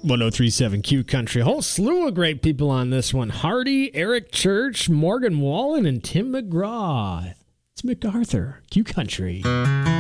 1037 Q Country. A whole slew of great people on this one. Hardy, Eric Church, Morgan Wallen, and Tim McGraw. It's MacArthur, Q Country.